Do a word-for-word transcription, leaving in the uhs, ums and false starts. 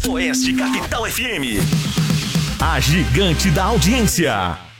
Oeste Capital F M. A gigante da audiência.